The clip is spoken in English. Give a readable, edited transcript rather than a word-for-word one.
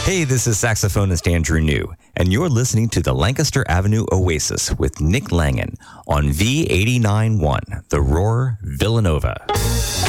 Hey, this is saxophonist Andrew New, and you're listening to the Lancaster Avenue Oasis with Nick Langan on V89.1, The Roar, Villanova.